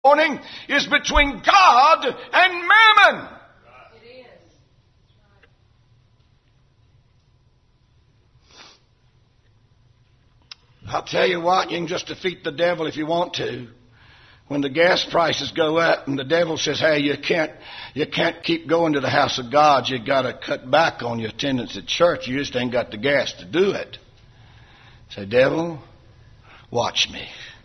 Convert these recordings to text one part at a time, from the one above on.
morning is between God and mammon. It is. I'll tell you what, you can just defeat the devil if you want to. When the gas prices go up and the devil says, hey, you can't keep going to the house of God. You got to cut back on your attendance at church. You just ain't got the gas to do it. Say, devil, watch me.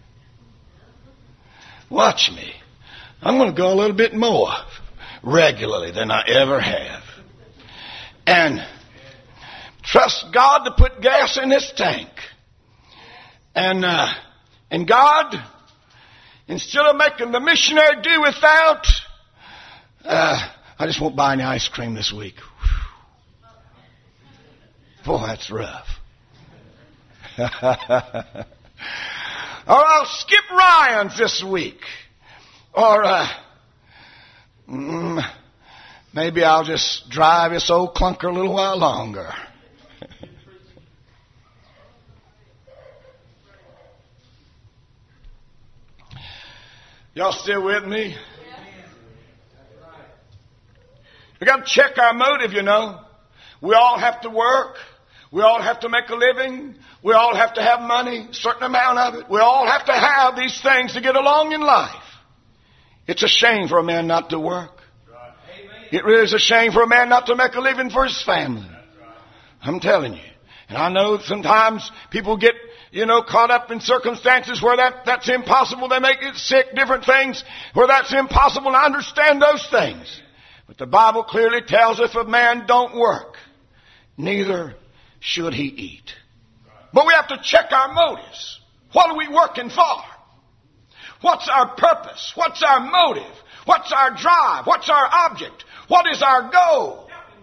Watch me. I'm going to go a little bit more regularly than I ever have. And trust God to put gas in this tank. And God, instead of making the missionary do without, I just won't buy any ice cream this week. Boy, that's rough. Or I'll skip Ryan's this week. Or maybe I'll just drive this old clunker a little while longer. Y'all still with me? We got to check our motive, you know. We all have to work. We all have to make a living. We all have to have money, a certain amount of it. We all have to have these things to get along in life. It's a shame for a man not to work. It really is a shame for a man not to make a living for his family. I'm telling you. And I know sometimes people get, caught up in circumstances where that's impossible. They make it sick, different things where that's impossible. And I understand those things. But the Bible clearly tells us if a man don't work, neither should he eat. But we have to check our motives. What are we working for? What's our purpose? What's our motive? What's our drive? What's our object? What is our goal?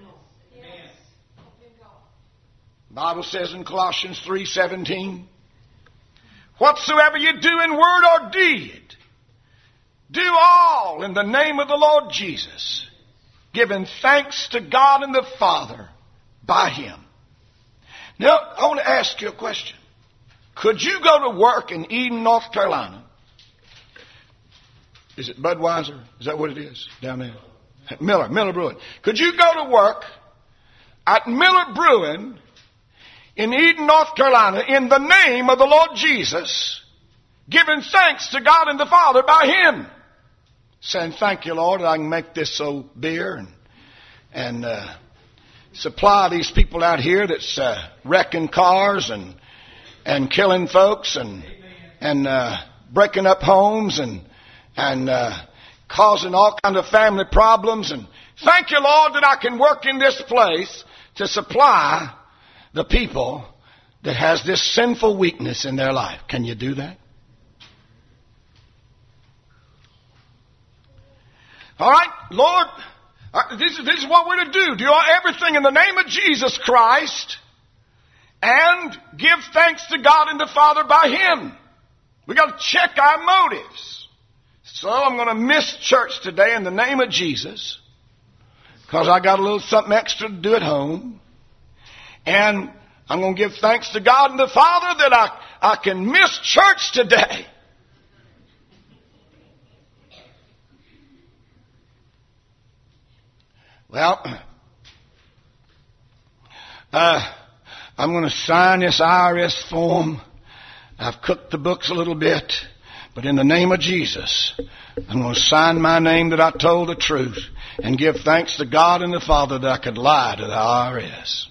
The Bible says in Colossians 3:17, whatsoever you do in word or deed, do all in the name of the Lord Jesus, giving thanks to God and the Father by Him. Now, I want to ask you a question. Could you go to work in Eden, North Carolina? Is it Budweiser? Is that what it is down there? Miller Brewing. Could you go to work at Miller Brewing in Eden, North Carolina, in the name of the Lord Jesus, giving thanks to God and the Father by Him, saying, thank you, Lord, that I can make this beer and supply these people out here that's wrecking cars and killing folks and breaking up homes and causing all kinds of family problems. And thank you, Lord, that I can work in this place to supply the people that has this sinful weakness in their life. Can you do that? All right, Lord, this is what we're to do. Do everything in the name of Jesus Christ and give thanks to God and the Father by Him. We got to check our motives. So I'm going to miss church today in the name of Jesus because I got a little something extra to do at home. And I'm going to give thanks to God and the Father that I can miss church today. Well, I'm going to sign this IRS form. I've cooked the books a little bit. But in the name of Jesus, I'm going to sign my name that I told the truth and give thanks to God and the Father that I could lie to the IRS.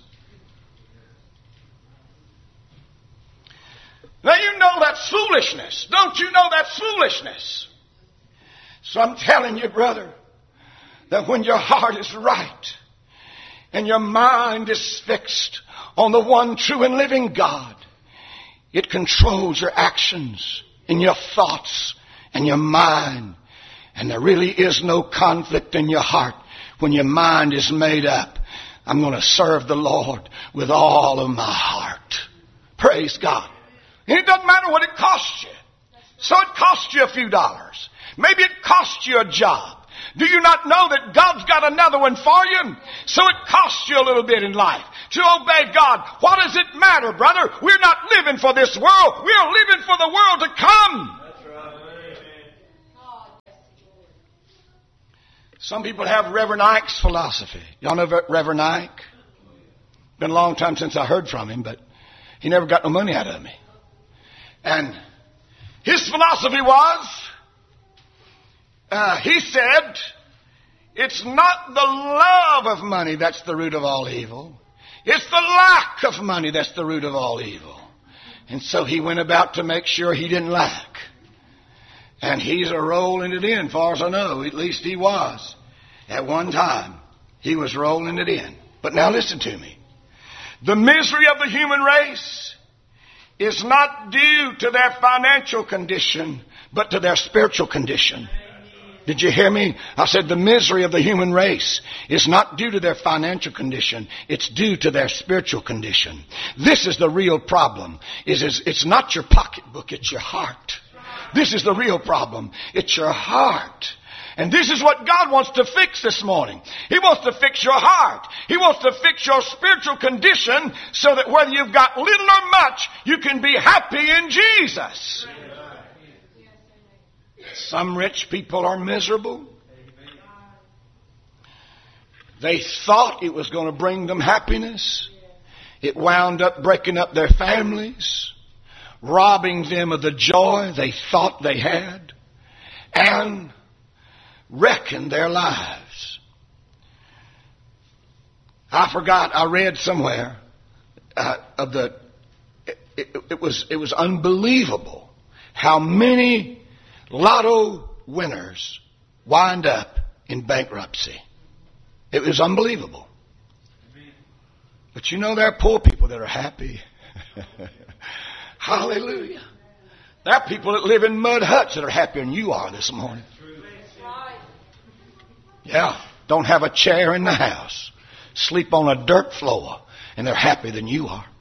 Now you know that's foolishness. Don't you know that's foolishness? So I'm telling you, brother, that when your heart is right and your mind is fixed on the one true and living God, it controls your actions and your thoughts and your mind. And there really is no conflict in your heart when your mind is made up. I'm going to serve the Lord with all of my heart. Praise God. And it doesn't matter what it costs you. So it costs you a few dollars. Maybe it costs you a job. Do you not know that God's got another one for you? So it costs you a little bit in life to obey God. What does it matter, brother? We're not living for this world. We're living for the world to come. Some people have Reverend Ike's philosophy. Y'all know Reverend Ike? Been a long time since I heard from him, but he never got no money out of me. And his philosophy was, he said, it's not the love of money that's the root of all evil. It's the lack of money that's the root of all evil. And so he went about to make sure he didn't lack. And he's a rolling it in, far as I know. At least he was. At one time, he was rolling it in. But now listen to me. The misery of the human race is not due to their financial condition, but to their spiritual condition. Did you hear me? I said the misery of the human race is not due to their financial condition. It's due to their spiritual condition. This is the real problem. It's not your pocketbook, it's your heart. This is the real problem. It's your heart. And this is what God wants to fix this morning. He wants to fix your heart. He wants to fix your spiritual condition so that whether you've got little or much, you can be happy in Jesus. Some rich people are miserable. They thought it was going to bring them happiness. It wound up breaking up their families, robbing them of the joy they thought they had, and wrecking their lives. I read somewhere it was unbelievable how many lotto winners wind up in bankruptcy. It was unbelievable. But you know, there are poor people that are happy. Hallelujah. There are people that live in mud huts that are happier than you are this morning. Yeah, don't have a chair in the house. Sleep on a dirt floor, and they're happier than you are.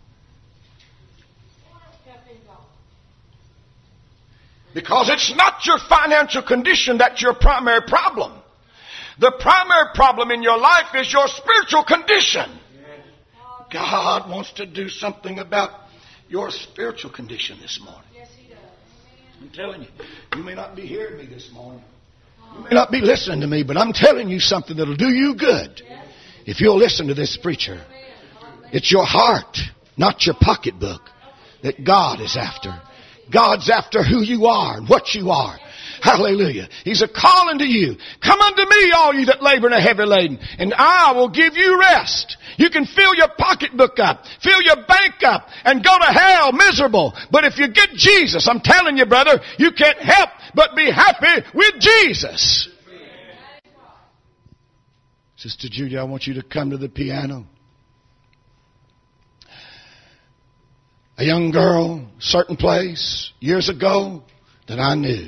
Because it's not your financial condition that's your primary problem. The primary problem in your life is your spiritual condition. God wants to do something about your spiritual condition this morning. I'm telling you, you may not be hearing me this morning. You may not be listening to me, but I'm telling you something that'll do you good if you'll listen to this preacher. It's your heart, not your pocketbook, that God is after. God's after who you are and what you are. Hallelujah. He's a calling to you. Come unto me, all you that labor and are heavy laden, and I will give you rest. You can fill your pocketbook up, fill your bank up, and go to hell miserable. But if you get Jesus, I'm telling you, brother, you can't help but be happy with Jesus. Sister Judy, I want you to come to the piano. A young girl, certain place, years ago, that I knew.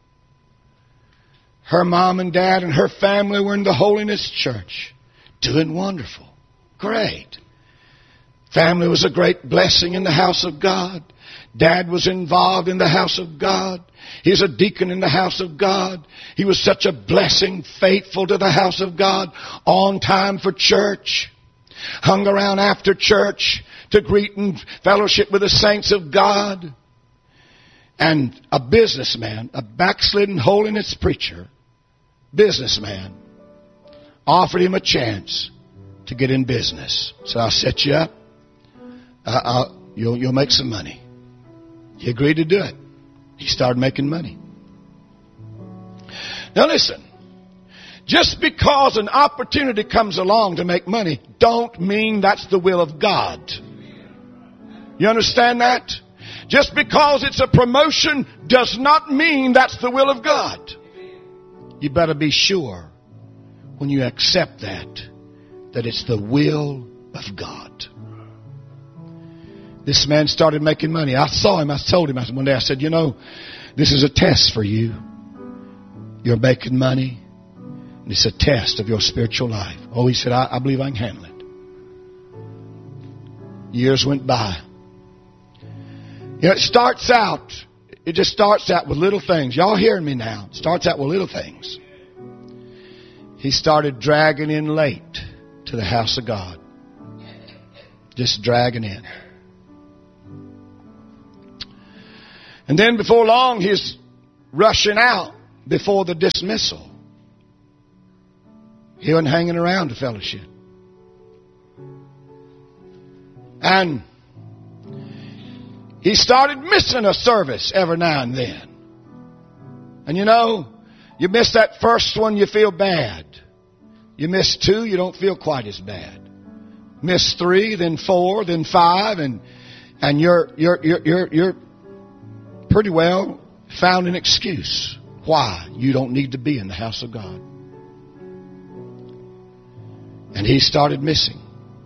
Her mom and dad and her family were in the Holiness Church, doing wonderful, great. Family was a great blessing in the house of God. Dad was involved in the house of God. He's a deacon in the house of God. He was such a blessing, faithful to the house of God, on time for church. Hung around after church to greet and fellowship with the saints of God. And a businessman, a backslidden holiness preacher, businessman, offered him a chance to get in business. So I'll set you up. You'll make some money. He agreed to do it. He started making money. Now listen. Just because an opportunity comes along to make money, don't mean that's the will of God. You understand that? Just because it's a promotion does not mean that's the will of God. You better be sure when you accept that it's the will of God. This man started making money. I saw him. I told him. One day I said, you know, this is a test for you. You're making money. And it's a test of your spiritual life. Oh, he said, I believe I can handle it. Years went by. You know, it just starts out with little things. Y'all hearing me now? It starts out with little things. He started dragging in late to the house of God. Just dragging in. And then before long, he's rushing out before the dismissal. He wasn't hanging around to fellowship. And he started missing a service every now and then. And you know, you miss that first one, you feel bad. You miss 2, you don't feel quite as bad. Miss 3, then 4, then 5, and you're pretty well found an excuse why you don't need to be in the house of God. And he started missing.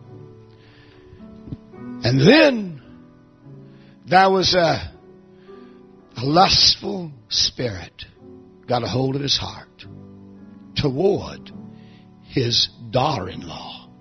And then there was a lustful spirit got a hold of his heart toward his daughter-in-law.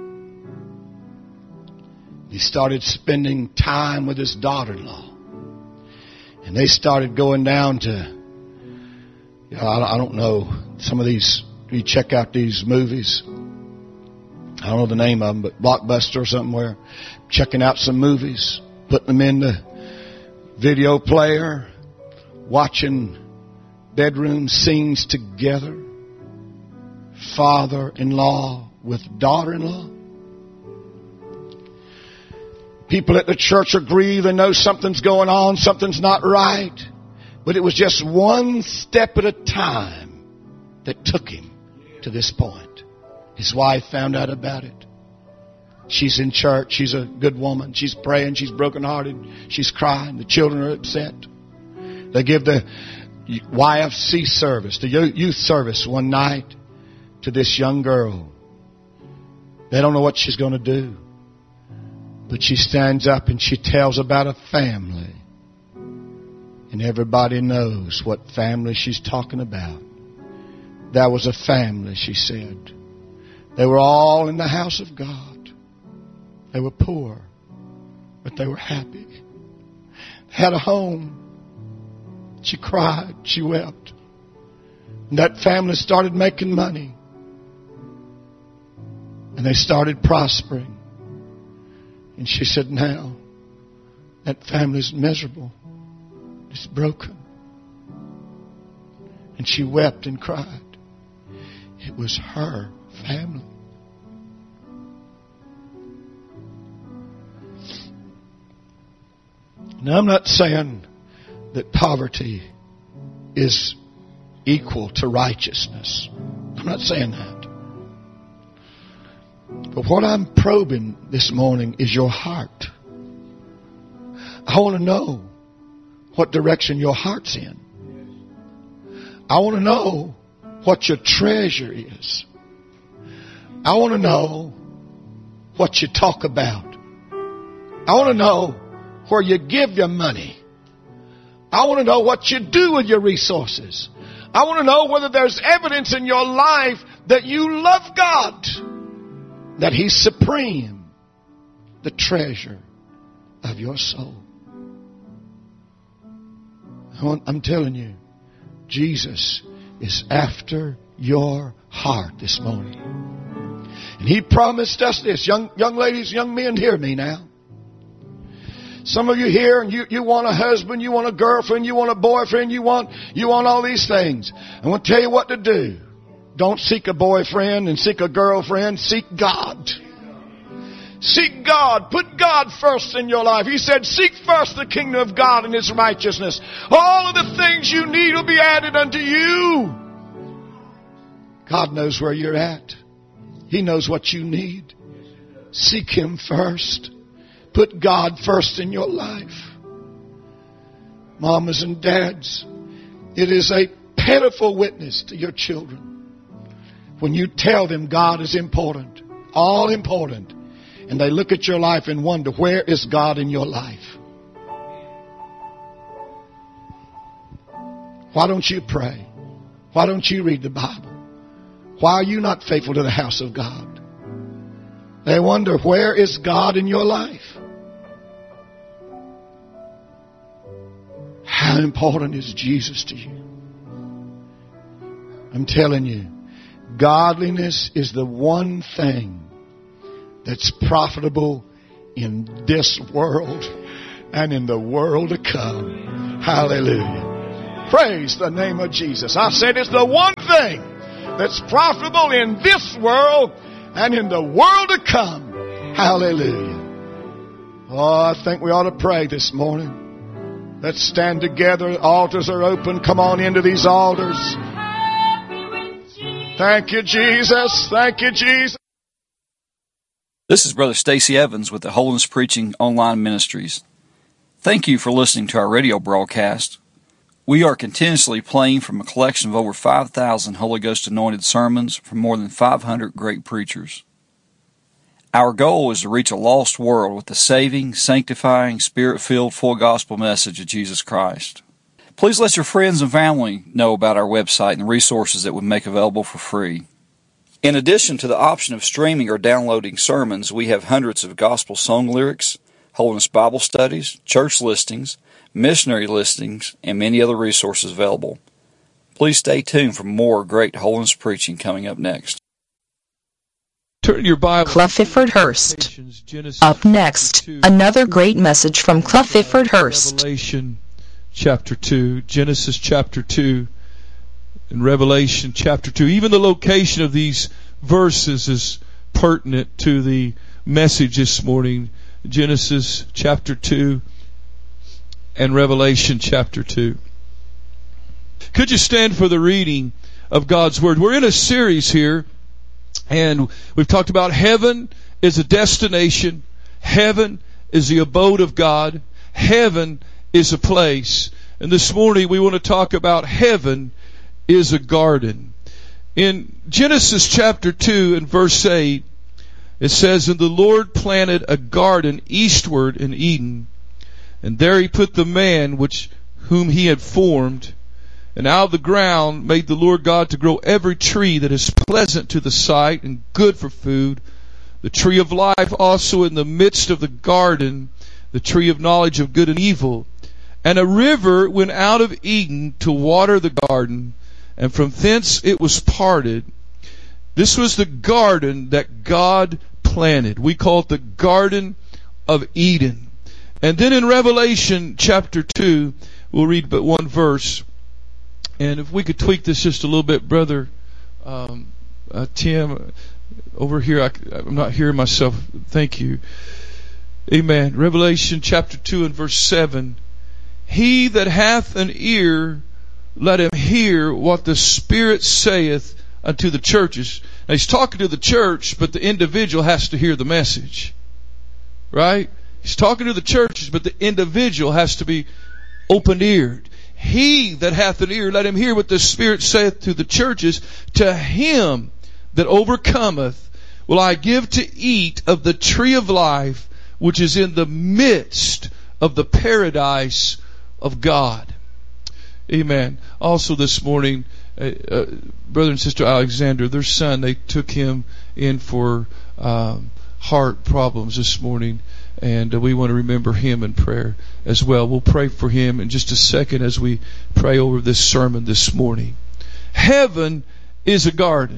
He started spending time with his daughter-in-law. And they started going down to, I don't know, some of these, you check out these movies. I don't know the name of them, but Blockbuster or somewhere. Checking out some movies, putting them in the video player, watching bedroom scenes together. Father-in-law with daughter-in-law. People at the church agree, they know something's going on, something's not right. But it was just one step at a time that took him to this point. His wife found out about it. She's in church. She's a good woman. She's praying. She's brokenhearted. She's crying. The children are upset. They give the YFC service, the youth service one night to this young girl. They don't know what she's going to do. But she stands up and she tells about a family. And everybody knows what family she's talking about. There was a family, she said. They were all in the house of God. They were poor, but they were happy. Had a home. She cried. She wept. And that family started making money. And they started prospering. And she said, now, that family's miserable. It's broken. And she wept and cried. It was her family. Now, I'm not saying that poverty is equal to righteousness. I'm not saying that. But what I'm probing this morning is your heart. I want to know what direction your heart's in. I want to know what your treasure is. I want to know what you talk about. I want to know where you give your money. I want to know what you do with your resources. I want to know whether there's evidence in your life that you love God, that He's supreme, the treasure of your soul. I'm telling you, Jesus is after your heart this morning. And He promised us this. Young ladies, young men, hear me now. Some of you here, and you want a husband, you want a girlfriend, you want a boyfriend, you want all these things. I want to tell you what to do. Don't seek a boyfriend and seek a girlfriend. Seek God. Seek God. Put God first in your life. He said, seek first the kingdom of God and His righteousness. All of the things you need will be added unto you. God knows where you're at. He knows what you need. Seek Him first. Put God first in your life. Mamas and dads, it is a pitiful witness to your children when you tell them God is important, all important, and they look at your life and wonder, where is God in your life? Why don't you pray? Why don't you read the Bible? Why are you not faithful to the house of God? They wonder, where is God in your life? How important is Jesus to you? I'm telling you, godliness is the one thing that's profitable in this world and in the world to come. Hallelujah. Praise the name of Jesus. I said it's the one thing that's profitable in this world and in the world to come. Hallelujah. Oh, I think we ought to pray this morning. Let's stand together. Altars are open. Come on into these altars. Thank you, Jesus. Thank you, Jesus. This is Brother Stacy Evans with the Holiness Preaching Online Ministries. Thank you for listening to our radio broadcast. We are continuously playing from a collection of over 5,000 Holy Ghost anointed sermons from more than 500 great preachers. Our goal is to reach a lost world with the saving, sanctifying, Spirit-filled, full gospel message of Jesus Christ. Please let your friends and family know about our website and the resources that we make available for free. In addition to the option of streaming or downloading sermons, we have hundreds of gospel song lyrics, Holiness Bible studies, church listings, missionary listings, and many other resources available. Please stay tuned for more great holiness preaching coming up next. Turn your Bible. Clough Ifford Hurst. Up next, another great message from Clough Ifford Hurst. Revelation chapter 2, Genesis chapter 2, and Revelation chapter 2. Even the location of these verses is pertinent to the message this morning. Genesis chapter 2 and Revelation chapter 2. Could you stand for the reading of God's Word? We're in a series here, and we've talked about heaven is a destination. Heaven is the abode of God. Heaven is a place. And this morning we want to talk about heaven is a garden. In Genesis chapter 2 and verse 8, it says, "And the Lord planted a garden eastward in Eden, and there he put the man whom he had formed. And out of the ground made the Lord God to grow every tree that is pleasant to the sight and good for food, the tree of life also in the midst of the garden, the tree of knowledge of good and evil. And a river went out of Eden to water the garden, and from thence it was parted." This was the garden that God planted. We call it the Garden of Eden. And then in Revelation chapter 2, we'll read but one verse. And if we could tweak this just a little bit, Brother Tim, over here, I'm not hearing myself. Thank you. Amen. Revelation chapter 2 and verse 7. "He that hath an ear, let him hear what the Spirit saith unto the churches." Now he's talking to the church, but the individual has to hear the message. Right? He's talking to the churches, but the individual has to be open-eared. "He that hath an ear, let him hear what the Spirit saith to the churches. To him that overcometh will I give to eat of the tree of life, which is in the midst of the paradise of God." Amen. Also this morning, Brother and Sister Alexander, their son, they took him in for heart problems this morning. And we want to remember him in prayer as well. We'll pray for him in just a second as we pray over this sermon this morning. Heaven is a garden.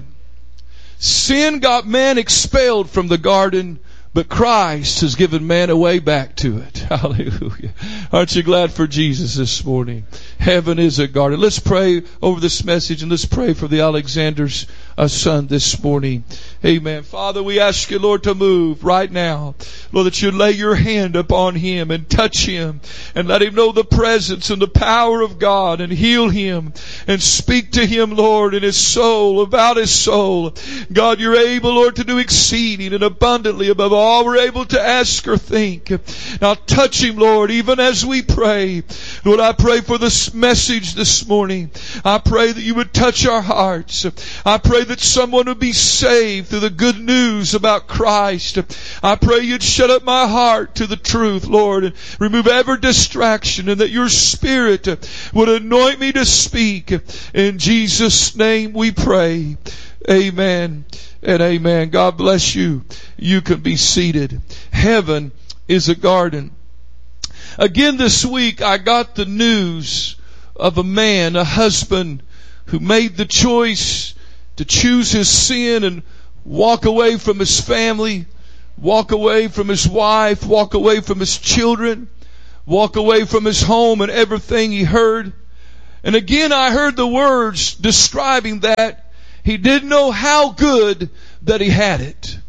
Sin got man expelled from the garden, but Christ has given man a way back to it. Hallelujah. Aren't you glad for Jesus this morning? Heaven is a garden. Let's pray over this message, and let's pray for the Alexander's son this morning. Amen. Father, we ask you, Lord, to move right now. Lord, that you lay your hand upon him and touch him and let him know the presence and the power of God and heal him and speak to him, Lord, in his soul, about his soul. God, you're able, Lord, to do exceeding and abundantly above all we're able to ask or think. Now touch him, Lord, even as we pray. Lord, I pray for this message this morning. I pray that you would touch our hearts. I pray that someone would be saved through the good news about Christ. I pray you'd shut up my heart to the truth, Lord, and remove every distraction, and that your Spirit would anoint me to speak. In Jesus' name we pray. Amen and amen. God bless you. You can be seated. Heaven is a garden. Again this week I got the news of a man, a husband, who made the choice to choose his sin and walk away from his family, walk away from his wife, walk away from his children, walk away from his home and everything he heard. And again I heard the words describing that. He didn't know how good that he had it.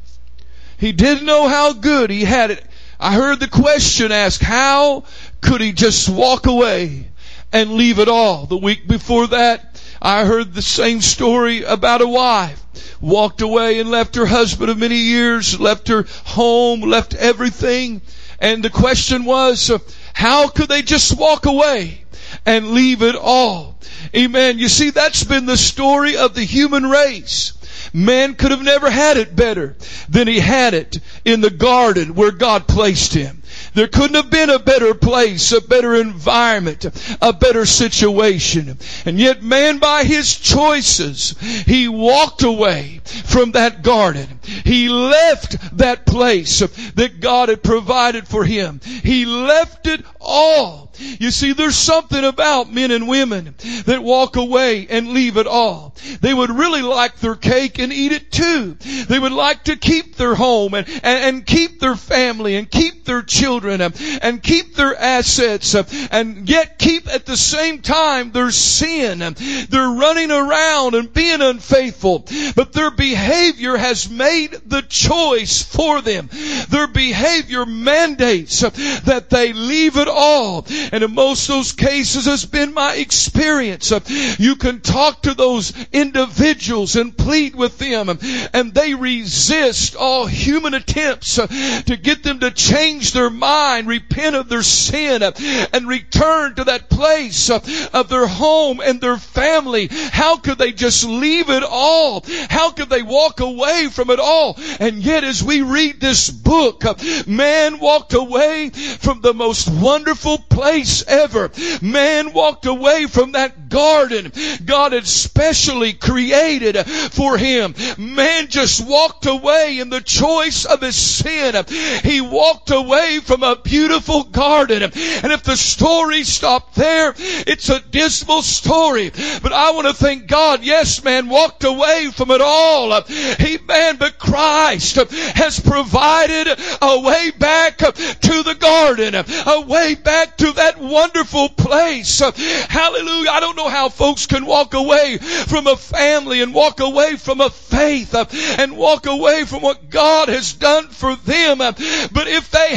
He didn't know how good he had it. I heard the question asked, how could he just walk away and leave it all? The week before that, I heard the same story about a wife. Walked away and left her husband of many years, left her home, left everything. And the question was, how could they just walk away and leave it all? Amen. You see, that's been the story of the human race. Man could have never had it better than he had it in the garden where God placed him. There couldn't have been a better place, a better environment, a better situation. And yet man, by his choices, he walked away from that garden. He left that place that God had provided for him. He left it all. You see, there's something about men and women that walk away and leave it all. They would really like their cake and eat it too. They would like to keep their home and keep their family and keep their children and keep their assets and yet keep at the same time their sin. They're running around and being unfaithful, but their behavior has made the choice for them. Their behavior mandates that they leave it all. And in most of those cases has been my experience. You can talk to those individuals and plead with them, and they resist all human attempts to get them to change their mind, repent of their sin, and return to that place of their home and their family. How could they just leave it all? How could they walk away from it all? And yet as we read this book, man walked away from the most wonderful place ever. Man walked away from that garden God had specially created for him. Man just walked away in the choice of his sin. He walked away from a beautiful garden. And if the story stopped there, it's a dismal story. But I want to thank God, yes, man walked away from it all. Amen. But Christ has provided a way back to the garden, a way back to that wonderful place. Hallelujah. I don't know how folks can walk away from a family and walk away from a faith and walk away from what God has done for them. But if they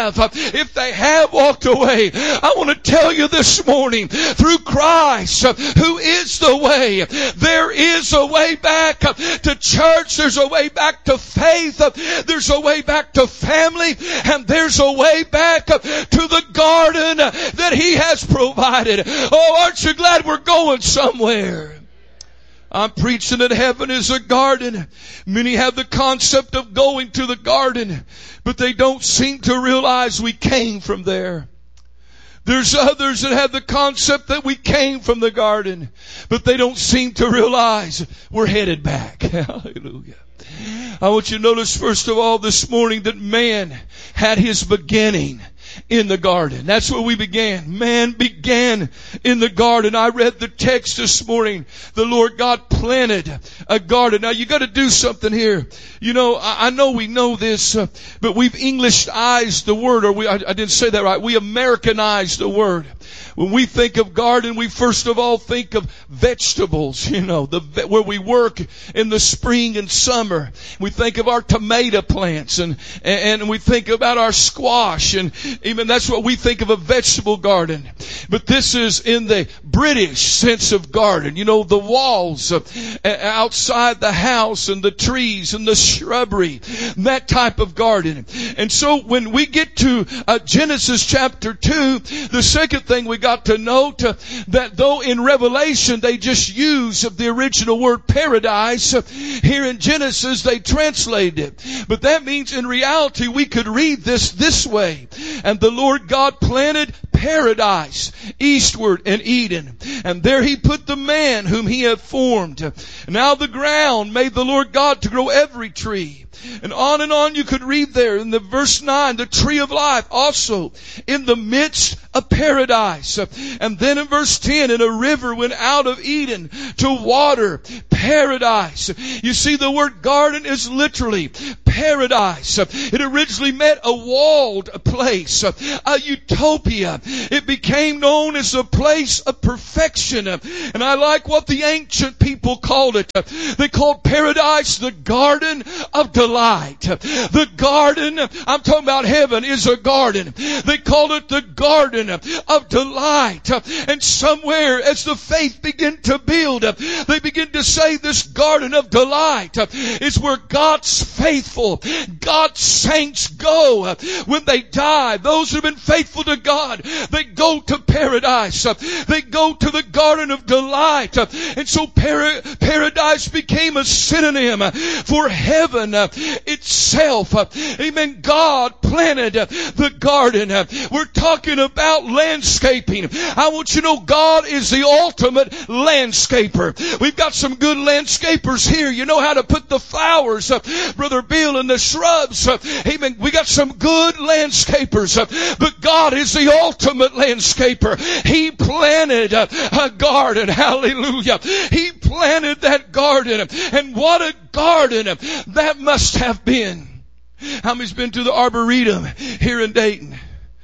have walked away, I want to tell you this morning, through Christ, who is the way, there is a way back to church. There's a way back to faith. There's a way back to family. And there's a way back to the garden that He has provided. Oh, aren't you glad we're going somewhere? I'm preaching that heaven is a garden. Many have the concept of going to the garden, but they don't seem to realize we came from there. There's others that have the concept that we came from the garden, but they don't seem to realize we're headed back. Hallelujah. I want you to notice first of all this morning that man had his beginning in the garden. That's where we began. Man began in the garden. I read the text this morning. The Lord God planted a garden. Now you got to do something here. You know, I know we know this, but we've Englished the word, or I didn't say that right. We Americanized the word. When we think of garden, we first of all think of vegetables, you know, where we work in the spring and summer. We think of our tomato plants and we think about our squash, and even that's what we think of a vegetable garden. But this is in the British sense of garden. You know, the walls outside the house and the trees and the shrubbery, that type of garden. And so when we get to Genesis chapter 2, the second thing we got to note that though in Revelation they just use the original word paradise, here in Genesis they translate it. But that means in reality we could read this way. And the Lord God planted paradise eastward in Eden, and there He put the man whom He had formed. Now the ground made the Lord God to grow every tree. And on you could read there in the verse 9, the tree of life also in the midst of paradise. And then in verse 10, and a river went out of Eden to water paradise. You see, the word garden is literally paradise. It originally meant a walled place, a utopia. It became known as a place of perfection. And I like what the ancient people called it. They called paradise the garden of delight. The garden, I'm talking about heaven, is a garden. They called it the garden of delight. And somewhere as the faith began to build, they begin to say this garden of delight is where God's faithful, God's saints go when they die. Those who have been faithful to God, they go to paradise. They go to the garden of delight. And so paradise became a synonym for heaven itself. Amen. God planted the garden. We're talking about landscaping. I want you to know God is the ultimate landscaper. We've got some good landscapers here. You know how to put the flowers, Brother Bill, and the shrubs. Amen. We got some good landscapers. But God is the ultimate landscaper. He planted a garden. Hallelujah. He planted that garden. And what a garden that must have been. How many's been to the Arboretum here in Dayton?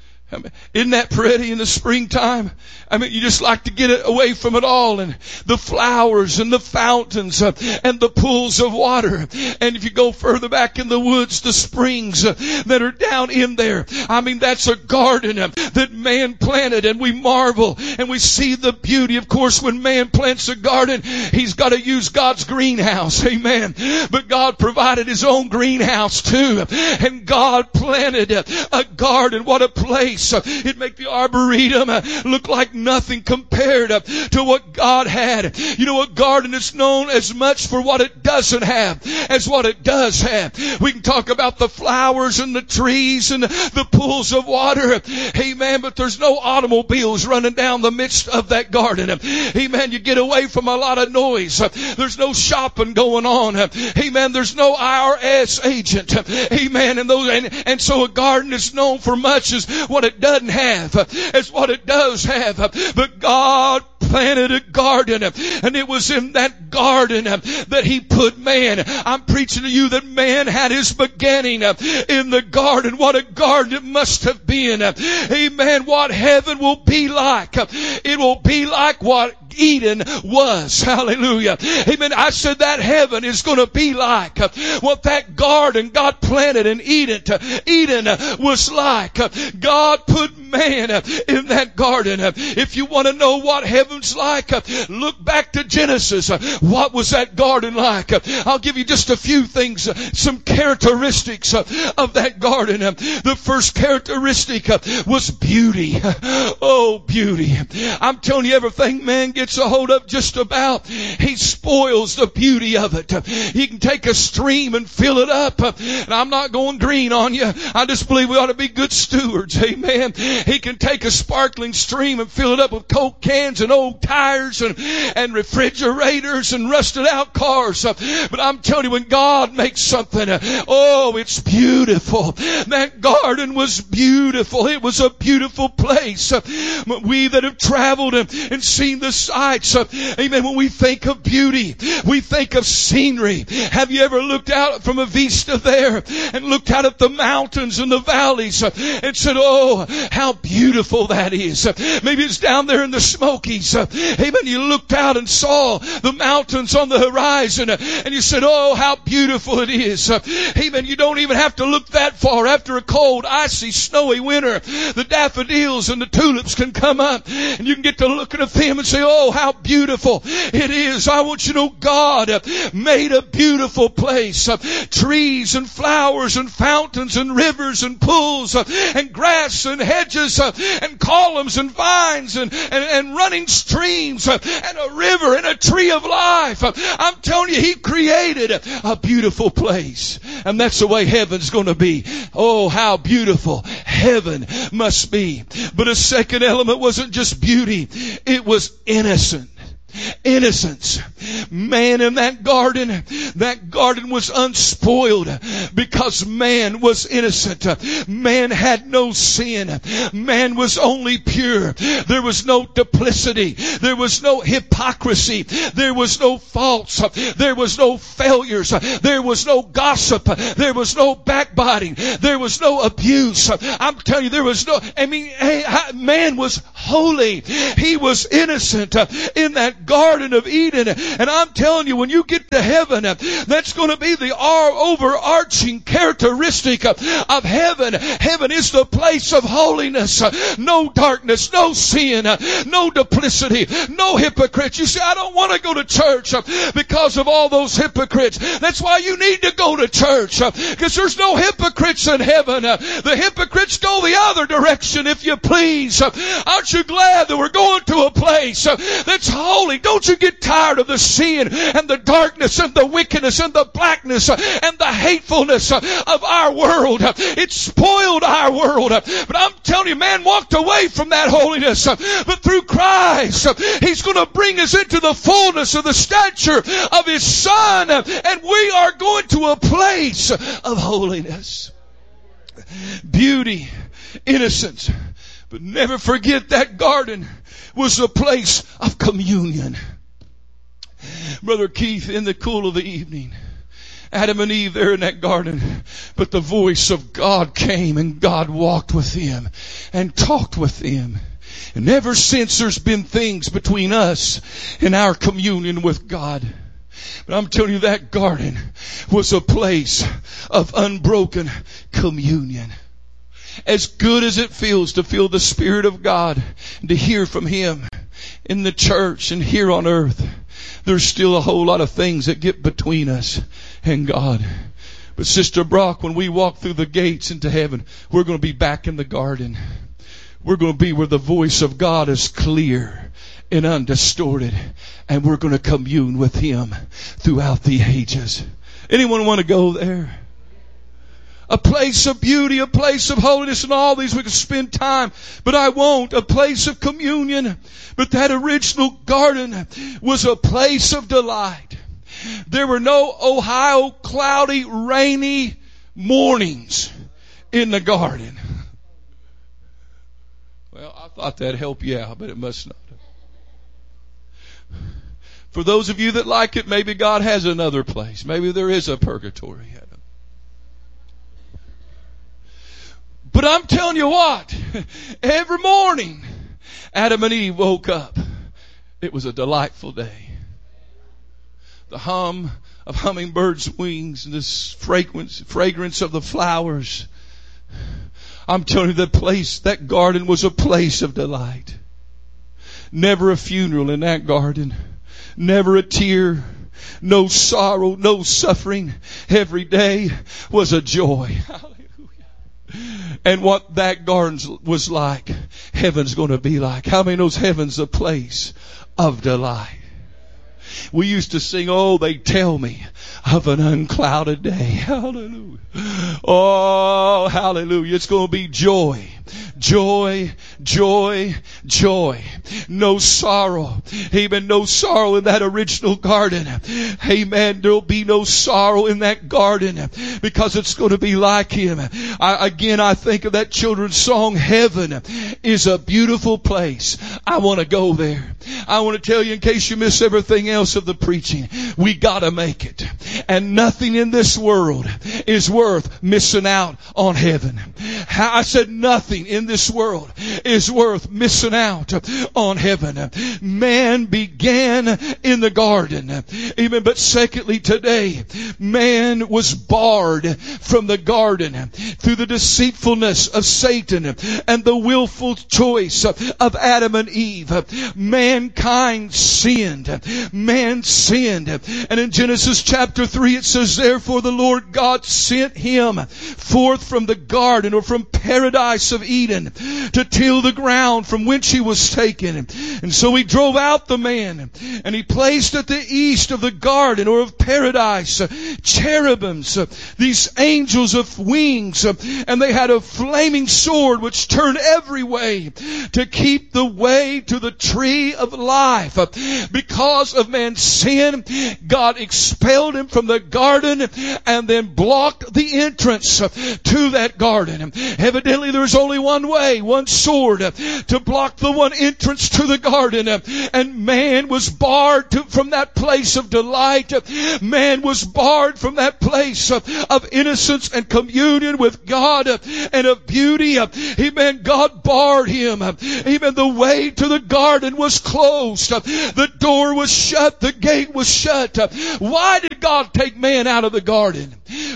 Isn't that pretty in the springtime? I mean, you just like to get it away from it all, and the flowers and the fountains and the pools of water. And if you go further back in the woods, the springs that are down in there. I mean, that's a garden that man planted, and we marvel and we see the beauty. Of course, when man plants a garden, he's got to use God's greenhouse. Amen. But God provided His own greenhouse too. And God planted a garden. What a place. It'd make the Arboretum look like nothing compared to what God had. You know, a garden is known as much for what it doesn't have as what it does have. We can talk about the flowers and the trees and the pools of water. Amen. But there's no automobiles running down the midst of that garden. Amen. You get away from a lot of noise. There's no shopping going on. Amen. There's no IRS agent. Amen. And so a garden is known for much as what it doesn't have, as what it does have. But God planted a garden, and it was in that garden that He put man. I'm preaching to you that man had his beginning in the garden. What a garden it must have been. Amen. What heaven will be like. It will be like what Eden was. Hallelujah. Amen. I said that heaven is going to be like what that garden God planted in Eden was like. God put man in that garden. If you want to know what heaven's like, look back to Genesis. What was that garden like? I'll give you just a few things, some characteristics of that garden. The first characteristic was beauty. Oh, beauty. I'm telling you, everything man gets a hold of just about, he spoils the beauty of it. He can take a stream and fill it up. And I'm not going green on you. I just believe we ought to be good stewards. Amen. He can take a sparkling stream and fill it up with Coke cans and old tires and refrigerators and rusted out cars. But I'm telling you, when God makes something, oh, it's beautiful. That garden was beautiful. It was a beautiful place. We that have traveled and seen the sights, amen, when we think of beauty, we think of scenery. Have you ever looked out from a vista there and looked out at the mountains and the valleys and said, oh, how beautiful that is? Maybe it's down there in the Smokies. Amen. You looked out and saw the mountains on the horizon and you said, oh, how beautiful it is. Amen. You don't even have to look that far. After a cold, icy, snowy winter, the daffodils and the tulips can come up and you can get to looking at them and say, oh, how beautiful it is. I want you to know God made a beautiful place. Trees and flowers and fountains and rivers and pools and grass and hedges and columns and vines and running streams and a river and a tree of life. I'm telling you, He created a beautiful place. And that's the way heaven's going to be. Oh, how beautiful heaven must be. But a second element wasn't just beauty. It was innocent. Innocence. Man in that garden was unspoiled because man was innocent. Man had no sin. Man was only pure. There was no duplicity. There was no hypocrisy. There was no faults. There was no failures. There was no gossip. There was no backbiting. There was no abuse. I'm telling you, there was no, man was holy. He was innocent in that Garden of Eden. And I'm telling you, when you get to heaven, that's going to be the overarching characteristic of heaven. Heaven is the place of holiness. No darkness, no sin, no duplicity, no hypocrites. You say, I don't want to go to church because of all those hypocrites. That's why you need to go to church, because there's no hypocrites in heaven. The hypocrites go the other direction, if you please. Aren't you glad that we're going to a place that's holy? Don't you get tired of the sin and the darkness and the wickedness and the blackness and the hatefulness of our world? It spoiled our world. But I'm telling you, man walked away from that holiness. But through Christ, He's going to bring us into the fullness of the stature of His Son. And we are going to a place of holiness. Beauty, innocence. But never forget that garden was a place of communion. Brother Keith, in the cool of the evening, Adam and Eve there in that garden, but the voice of God came and God walked with them and talked with them. And ever since there's been things between us and our communion with God. But I'm telling you, that garden was a place of unbroken communion. As good as it feels to feel the Spirit of God and to hear from Him in the church and here on earth, there's still a whole lot of things that get between us and God. But Sister Brock, when we walk through the gates into heaven, we're going to be back in the garden. We're going to be where the voice of God is clear and undistorted, and we're going to commune with Him throughout the ages. Anyone want to go there? A place of beauty, a place of holiness, and all these we could spend time. But I won't. A place of communion. But that original garden was a place of delight. There were no Ohio cloudy, rainy mornings in the garden. Well, I thought that'd help you out, but it must not. For those of you that like it, maybe God has another place. Maybe there is a purgatory heaven. But I'm telling you what, every morning Adam and Eve woke up. It was a delightful day. The hum of hummingbirds' wings and this fragrance of the flowers. I'm telling you, that garden was a place of delight. Never a funeral in that garden. Never a tear. No sorrow, no suffering. Every day was a joy. And what that garden was like, heaven's going to be like. How many knows heaven's a place of delight? We used to sing, oh, they tell me of an unclouded day. Hallelujah. Oh, hallelujah. It's going to be joy. Joy, joy, joy. No sorrow. Amen. No sorrow in that original garden. Amen. There'll be no sorrow in that garden because it's going to be like Him. I think of that children's song, Heaven is a beautiful place. I want to go there. I want to tell you, in case you miss everything else of the preaching, we got to make it. And nothing in this world is worth missing out on heaven. I said nothing in this world is worth missing out on heaven. Man began in the garden. Amen. But secondly, today, man was barred from the garden through the deceitfulness of Satan and the willful choice of Adam and Eve. Mankind sinned. Man sinned. And in Genesis chapter 3 it says, therefore the Lord God sent him forth from the garden, or from from paradise of Eden to till the ground from whence he was taken. And so he drove out the man, and he placed at the east of the garden or of paradise cherubims, these angels of wings, and they had a flaming sword which turned every way to keep the way to the tree of life. Because of man's sin, God expelled him from the garden and then blocked the entrance to that garden. Evidently there's only one way, one sword to block the one entrance to the garden, and man was barred from that place of delight. Man was barred from that place of innocence and communion with God and of beauty. Amen. God barred him. Even the way to the garden was closed. The door was shut. The gate was shut. Why did God take man out of the garden?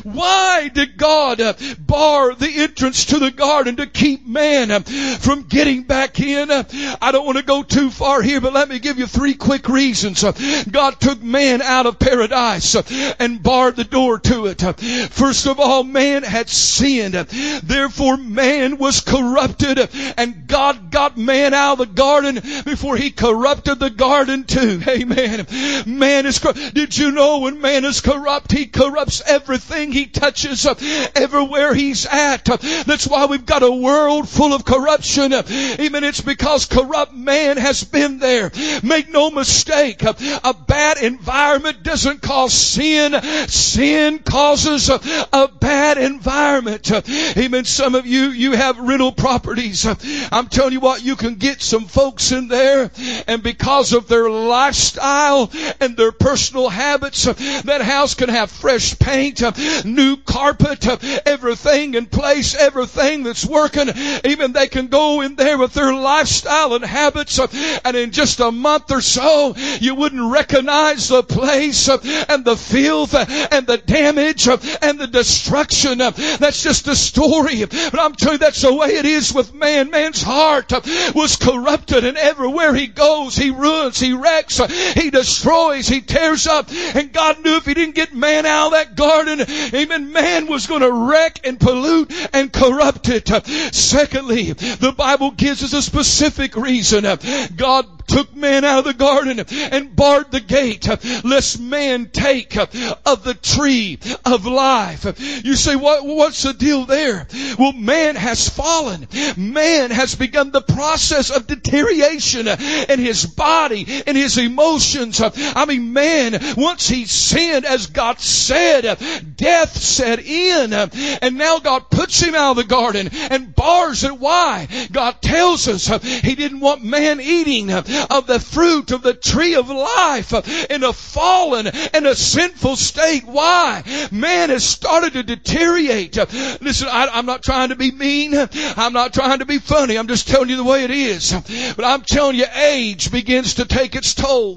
Why did God bar the entrance to the garden to keep man from getting back in? I don't want to go too far here, but let me give you 3 quick reasons. God took man out of paradise and barred the door to it. First of all, man had sinned. Therefore, man was corrupted, and God got man out of the garden before he corrupted the garden too. Amen. Man is corrupt. Did you know when man is corrupt, he corrupts everything he touches, everywhere he's at? That's why we've got a world full of corruption. Even it's because corrupt man has been there. Make no mistake, a bad environment doesn't cause sin. Sin causes a bad environment. Amen. Some of you have rental properties. I'm telling you what, you can get some folks in there, and because of their lifestyle and their personal habits, that house can have fresh paint, new carpet, everything in place, everything that's working. Even they can go in there with their lifestyle and habits, and in just a month or so, you wouldn't recognize the place and the filth and the damage and the destruction. That's just a story. But I'm telling you, that's the way it is with man. Man's heart was corrupted, and everywhere he goes, he ruins, he wrecks, he destroys, he tears up. And God knew if he didn't get man out of that garden, amen, man was going to wreck and pollute and corrupt it. Secondly, the Bible gives us a specific reason. God took man out of the garden and barred the gate lest man take of the tree of life. You say, what's the deal there? Well, man has fallen. Man has begun the process of deterioration in his body, in his emotions. I mean, man, once he sinned, as God said, death set in. And now God puts him out of the garden and bars it. Why? God tells us he didn't want man eating of the fruit of the tree of life in a fallen and a sinful state. Why? Man has started to deteriorate. Listen, I'm not trying to be mean. I'm not trying to be funny. I'm just telling you the way it is. But I'm telling you, age begins to take its toll.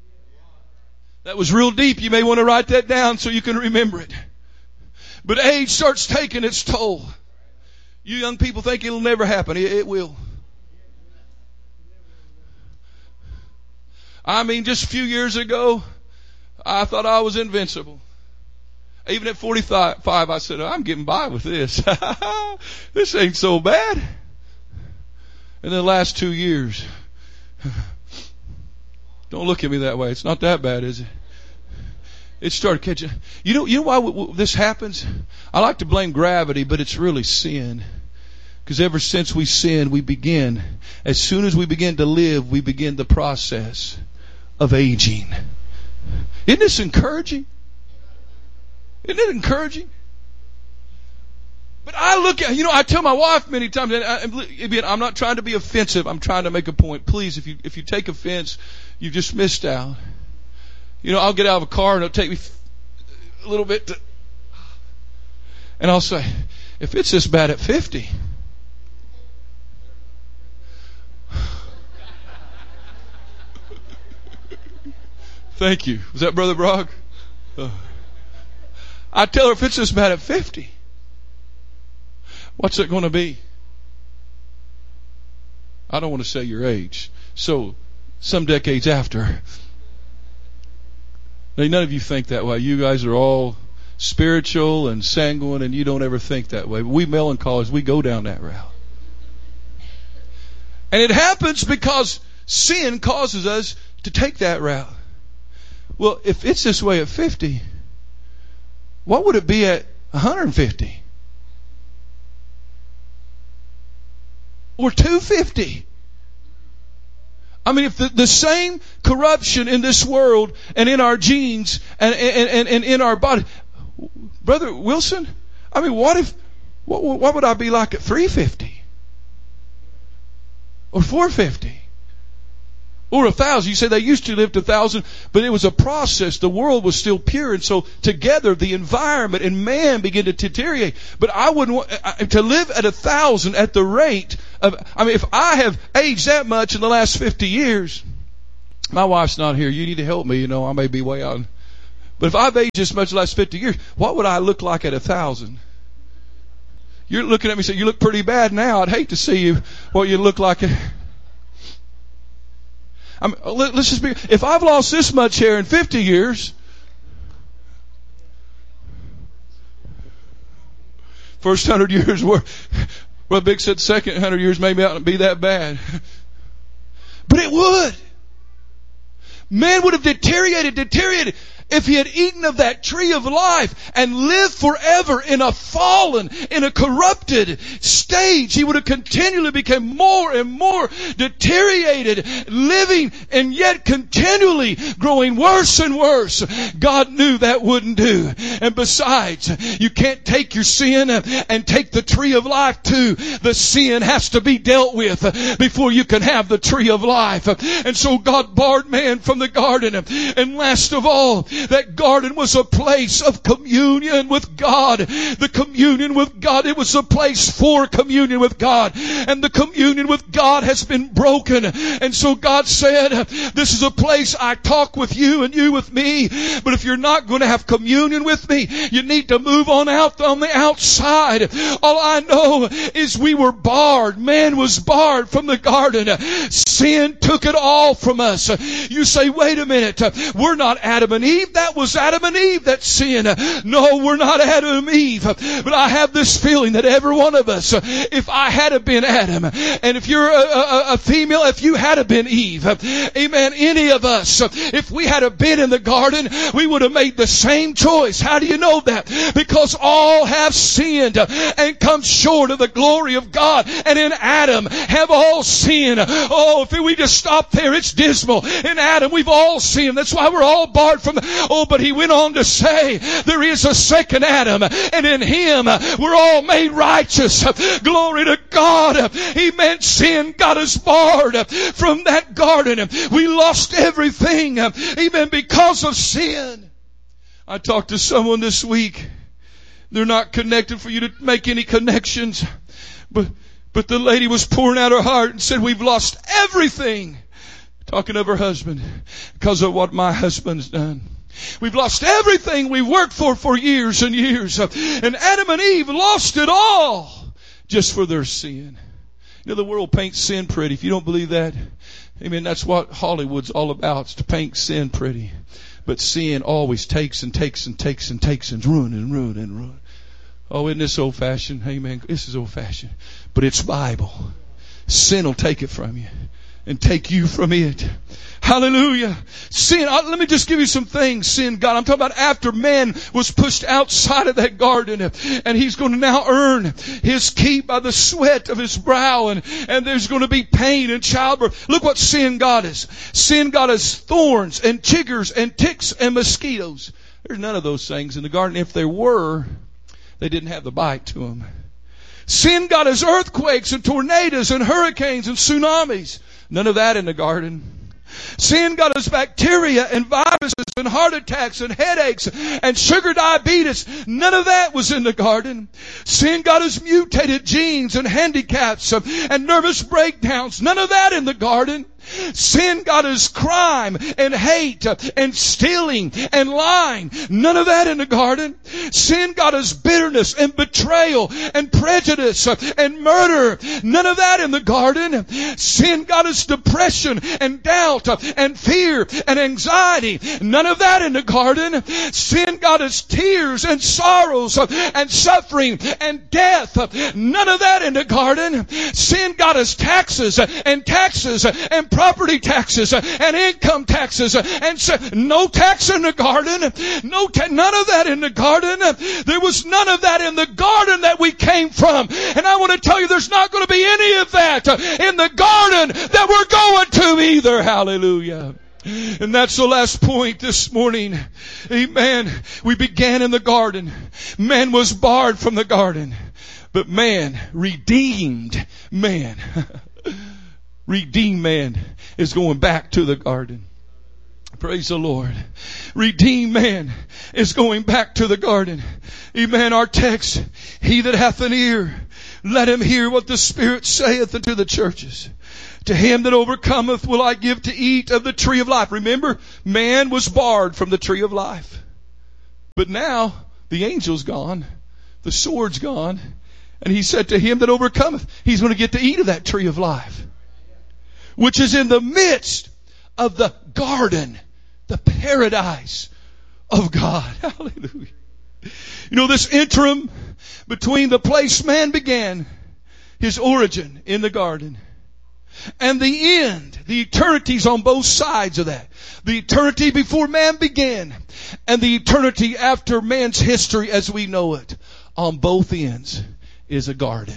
That was real deep. You may want to write that down so you can remember it. But age starts taking its toll. You young people think it'll never happen. It will. I mean, just a few years ago, I thought I was invincible. Even at 45, I said, I'm getting by with this. This ain't so bad. And the last 2 years, don't look at me that way. It's not that bad, is it? It started catching. You know why this happens? I like to blame gravity, but it's really sin. Because ever since we sin, as soon as we begin to live, we begin the process of aging. Isn't this encouraging? Isn't it encouraging? But I look at, I tell my wife many times, and I'm not trying to be offensive, I'm trying to make a point. Please, if you take offense, you just missed out. I'll get out of a car and it'll take me a little bit and I'll say, if it's this bad at 50, thank you. Was that Brother Brogg? I tell her, if it's this bad at 50, what's it going to be? I don't want to say your age. So, some decades after. Now, none of you think that way. You guys are all spiritual and sanguine, and you don't ever think that way. But we melancholics, we go down that route. And it happens because sin causes us to take that route. Well, if it's this way at 50, what would it be at 150? Or 250? I mean, if the same corruption in this world and in our genes and in our body, Brother Wilson, I mean, what would I be like at 350? Or 450? Or 1,000. You say they used to live to 1,000, but it was a process. The world was still pure, and so together the environment and man began to deteriorate. But I wouldn't want to live at 1,000 at the rate of. I mean, if I have aged that much in the last 50 years, my wife's not here. You need to help me. You know, I may be way out. But if I've aged this much in the last 50 years, what would I look like at 1,000? You're looking at me saying, you look pretty bad now. I'd hate to see you what you look like. I mean, let's just be, if I've lost this much hair in 50 years, first 100 years were, well, Big said second 100 years maybe not be that bad. But it would. Man would have deteriorated. If he had eaten of that tree of life and lived forever in a fallen, in a corrupted stage, he would have continually become more and more deteriorated, living and yet continually growing worse and worse. God knew that wouldn't do. And besides, you can't take your sin and take the tree of life too. The sin has to be dealt with before you can have the tree of life. And so God barred man from the garden. And last of all, that garden was a place of communion with God. The communion with God, it was a place for communion with God. And the communion with God has been broken. And so God said, this is a place I talk with you and you with me. But if you're not going to have communion with me, you need to move on out on the outside. All I know is we were barred. Man was barred from the garden. Sin took it all from us. You say, wait a minute, we're not Adam and Eve. That was Adam and Eve that sinned. No, we're not Adam and Eve. But I have this feeling that every one of us, if I had been Adam, and if you're a female, if you had been Eve, amen, any of us, if we had been in the garden, we would have made the same choice. How do you know that? Because all have sinned and come short of the glory of God. And in Adam have all sinned. Oh, if we just stop there, it's dismal. In Adam, we've all sinned. That's why we're all barred from but he went on to say, there is a second Adam, and in him we're all made righteous. Glory to God. Amen. Sin got us barred from that garden. We lost everything. Amen. Because of sin. I talked to someone this week. They're not connected for you to make any connections. But the lady was pouring out her heart and said, we've lost everything. Talking of her husband. Because of what my husband's done. We've lost everything we worked for years and years. And Adam and Eve lost it all just for their sin. You know, the world paints sin pretty. If you don't believe that, amen, that's what Hollywood's all about. It's to paint sin pretty. But sin always takes and takes and takes and takes and ruin and ruin and ruin. Oh, isn't this old fashioned? Amen. This is old fashioned. But it's Bible. Sin will take it from you and take you from it. Hallelujah. Sin, let me just give you some things sin got. I'm talking about after man was pushed outside of that garden and he's going to now earn his keep by the sweat of his brow and there's going to be pain and childbirth. Look what sin got us. Sin got us thorns and chiggers and ticks and mosquitoes. There's none of those things in the garden. If there were, they didn't have the bite to them. Sin got us earthquakes and tornadoes and hurricanes and tsunamis. None of that in the garden. Sin got us bacteria and viruses and heart attacks and headaches and sugar diabetes. None of that was in the garden. Sin got us mutated genes and handicaps and nervous breakdowns. None of that in the garden. Sin got us crime and hate and stealing and lying. None of that in the garden. Sin got us bitterness and betrayal and prejudice and murder. None of that in the garden. Sin got us depression and doubt and fear and anxiety. None of that in the garden. Sin got us tears and sorrows and suffering and death. None of that in the garden. Sin got us taxes and property taxes and income taxes and no tax in the garden. None of that in the garden. There was none of that in the garden that we came from. And I want to tell you, there's not going to be any of that in the garden that we're going to either. Hallelujah. And that's the last point this morning. Amen. We began in the garden. Man was barred from the garden. But man redeemed man. Redeemed man is going back to the garden. Praise the Lord. Redeemed man is going back to the garden. Amen. Our text, he that hath an ear, let him hear what the Spirit saith unto the churches. To him that overcometh will I give to eat of the tree of life. Remember, man was barred from the tree of life. But now the angel's gone. The sword's gone. And he said to him that overcometh, he's going to get to eat of that tree of life, which is in the midst of the garden, the paradise of God. Hallelujah. You know, this interim between the place man began, his origin in the garden, and the end, the eternities on both sides of that. The eternity before man began and the eternity after man's history as we know it, on both ends is a garden.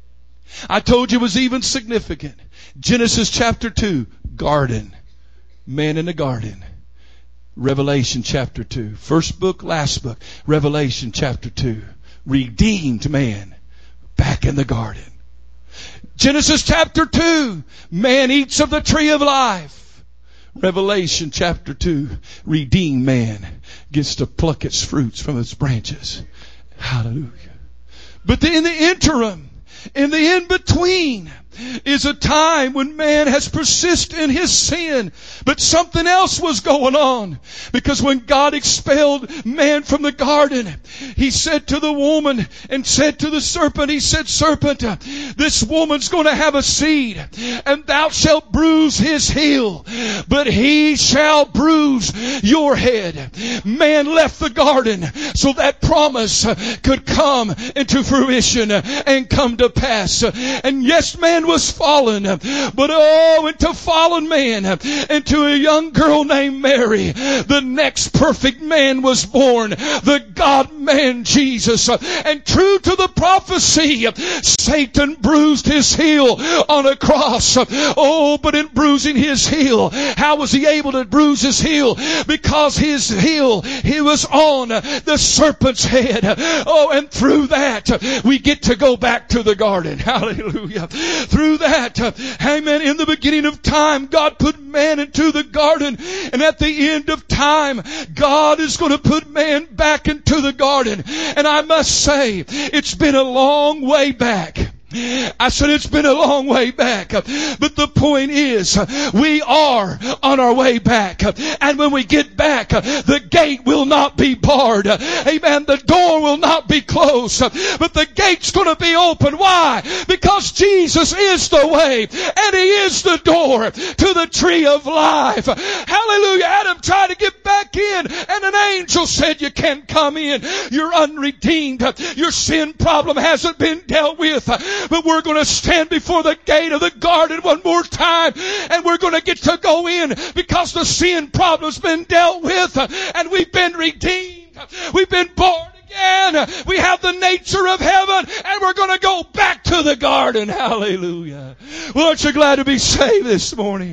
I told you it was even significant. Genesis chapter 2, garden. Man in the garden. Revelation chapter 2. First book, last book. Revelation chapter 2. Redeemed man back in the garden. Genesis chapter 2. Man eats of the tree of life. Revelation chapter 2. Redeemed man gets to pluck its fruits from its branches. Hallelujah. But in the interim, in the in-between, is a time when man has persisted in his sin. But something else was going on. Because when God expelled man from the garden, He said to the woman and said to the serpent, He said, Serpent, this woman's going to have a seed, and thou shalt bruise his heel, but he shall bruise your head. Man left the garden so that promise could come into fruition and come to pass. And yes, man was fallen, but into fallen man, into a young girl named Mary, the next perfect man was born, the God-man Jesus. And true to the prophecy, Satan bruised his heel on a cross. Oh, but in bruising his heel, how was he able to bruise his heel? Because his heel, he was on the serpent's head. Oh, and through that, we get to go back to the garden. Hallelujah. Through that, amen, in the beginning of time, God put man into the garden. And at the end of time, God is going to put man back into the garden. And I must say, it's been a long way back. I said it's been a long way back. But the point is, we are on our way back. And when we get back, the gate will not be barred. Amen. The door will not be closed. But the gate's going to be open. Why? Because Jesus is the way. And He is the door to the tree of life. Hallelujah. Adam tried to get back in. And an angel said, you can't come in. You're unredeemed. Your sin problem hasn't been dealt with. But we're going to stand before the gate of the garden one more time, and we're going to get to go in because the sin problem's been dealt with, and we've been redeemed. We've been born again. We have the nature of heaven, and we're going to go back to the garden. Hallelujah. Well, aren't you glad to be saved this morning?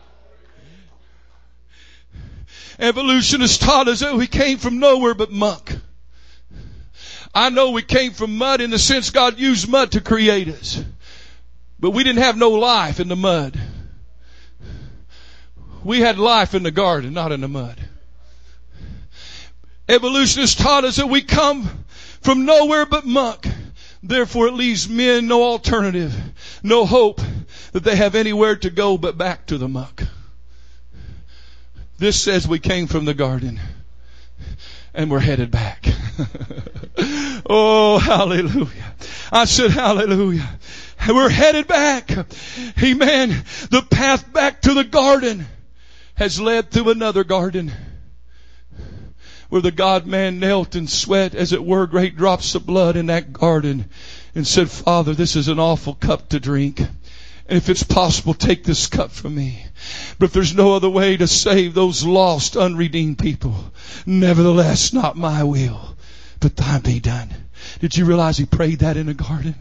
Evolution has taught us that we came from nowhere but muck. I know we came from mud in the sense God used mud to create us. But we didn't have no life in the mud. We had life in the garden, not in the mud. Evolution has taught us that we come from nowhere but muck. Therefore it leaves men no alternative, no hope, that they have anywhere to go but back to the muck. This says we came from the garden and we're headed back. Oh, hallelujah. I said hallelujah. We're headed back. Amen. The path back to the garden has led through another garden where the God-man knelt and sweat, as it were, great drops of blood in that garden and said, Father, this is an awful cup to drink. And if it's possible, take this cup from me. But if there's no other way to save those lost, unredeemed people, nevertheless, not my will, but thine be done. Did you realize he prayed that in a garden?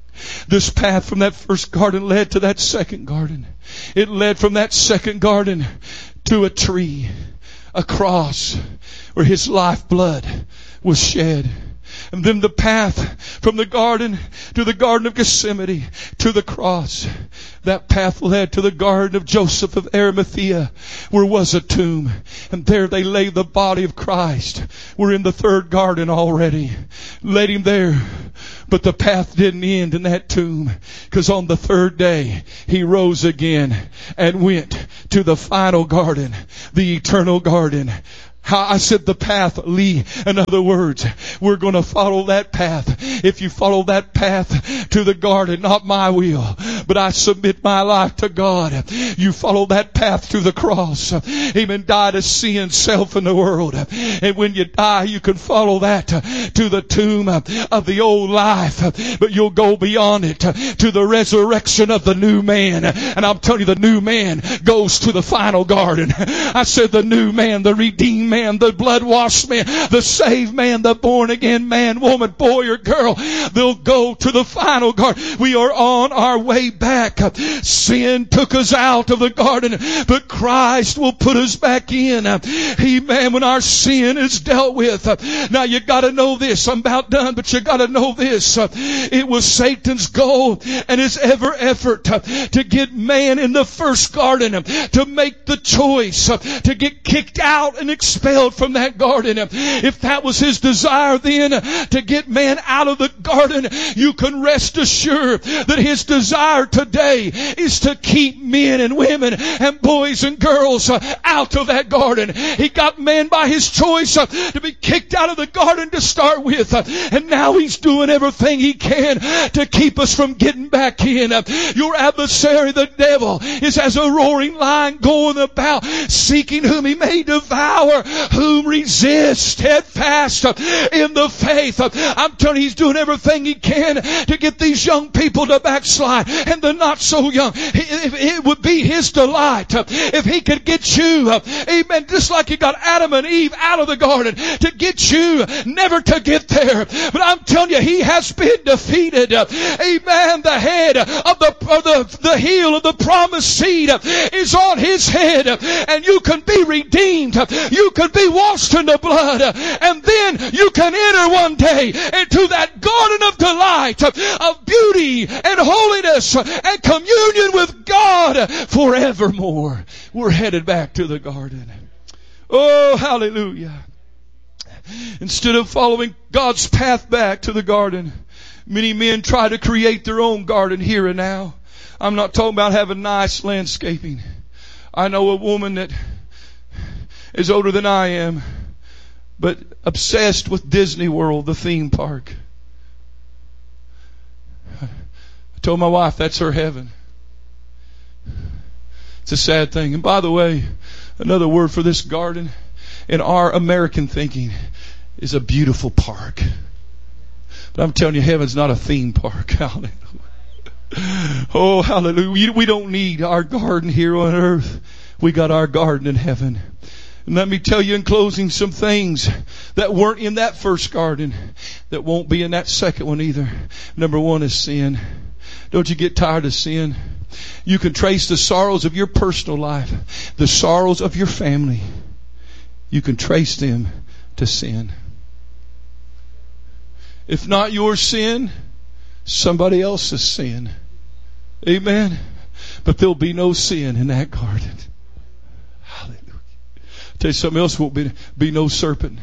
This path from that first garden led to that second garden. It led from that second garden to a tree, a cross, where his lifeblood was shed. And then the path from the garden to the Garden of Gethsemane to the cross. That path led to the garden of Joseph of Arimathea, where was a tomb. And there they laid the body of Christ. We're in the third garden already. Laid him there. But the path didn't end in that tomb, because on the third day he rose again and went to the final garden, the eternal garden. I said the path, Lee. In other words, we're going to follow that path. If you follow that path to the garden, not my will, but I submit my life to God. You follow that path to the cross. Amen. Die to sin, self, in the world. And when you die, you can follow that to the tomb of the old life. But you'll go beyond it to the resurrection of the new man. And I'm telling you, the new man goes to the final garden. I said the new man, the redeemed man, the blood-washed man, the saved man, the born-again man, woman, boy, or girl. They'll go to the final garden. We are on our way back. Sin took us out of the garden, but Christ will put us back in. Amen. When our sin is dealt with. Now you got to know this. I'm about done, but you got to know this. It was Satan's goal and his effort to get man in the first garden to make the choice to get kicked out and expelled from that garden. If that was his desire then to get man out of the garden, you can rest assured that his desire today is to keep men and women and boys and girls out of that garden. He got man by his choice to be kicked out of the garden to start with, and now he's doing everything he can to keep us from getting back in. Your adversary, the devil, is as a roaring lion going about seeking whom he may devour, whom resist steadfast in the faith. I'm telling you, he's doing everything he can to get these young people to backslide, and the not so young. It would be his delight if he could get you, amen, just like he got Adam and Eve out of the garden, to get you never to get there. But I'm telling you, he has been defeated. Amen. The head of the heel of the promised seed is on his head, and you can be redeemed. You can be washed in the blood, and then you can enter one day into that garden of delight, of beauty and holiness and communion with God forevermore. We're headed back to the garden. Oh, hallelujah. Instead of following God's path back to the garden, many men try to create their own garden here and now. I'm not talking about having nice landscaping. I know a woman that is older than I am, but obsessed with Disney World, the theme park. I told my wife that's her heaven. It's a sad thing. And by the way, another word for this garden in our American thinking is a beautiful park. But I'm telling you, heaven's not a theme park. Hallelujah. Oh, hallelujah. We don't need our garden here on earth. We got our garden in heaven. And let me tell you in closing some things that weren't in that first garden that won't be in that second one either. Number one is sin. Don't you get tired of sin? You can trace the sorrows of your personal life, the sorrows of your family. You can trace them to sin. If not your sin, somebody else's sin. Amen. But there'll be no sin in that garden. Hallelujah. I'll tell you something else, won't be no serpent.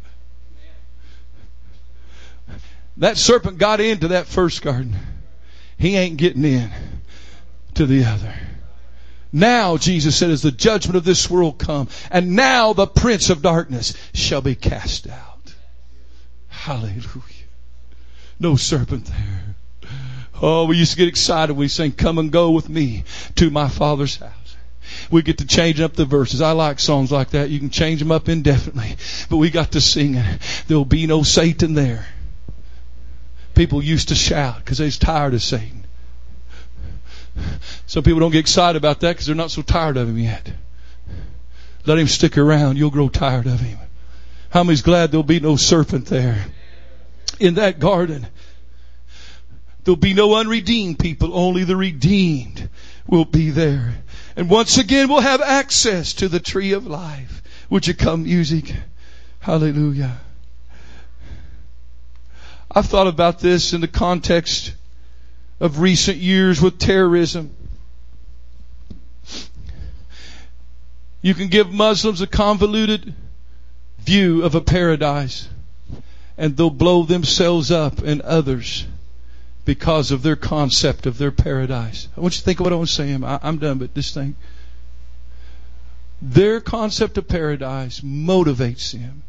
That serpent got into that first garden. he ain't getting in to the other. Now, Jesus said, as the judgment of this world come, and now the prince of darkness shall be cast out. Hallelujah. No serpent there. Oh, we used to get excited. We sang, come and go with me to my Father's house. We get to change up the verses. I like songs like that. You can change them up indefinitely. But we got to sing it. There'll be no Satan there. People used to shout because they was tired of Satan. Some people don't get excited about that because they're not so tired of him yet. Let him stick around. You'll grow tired of him. How many's glad there'll be no serpent there in that garden? There'll be no unredeemed people. Only the redeemed will be there. And once again, we'll have access to the tree of life. Would you come, music? Hallelujah. I've thought about this in the context of recent years with terrorism. You can give Muslims a convoluted view of a paradise, and they'll blow themselves up and others because of their concept of their paradise. I want you to think of what I was saying. I'm done, but just think. Their concept of paradise motivates them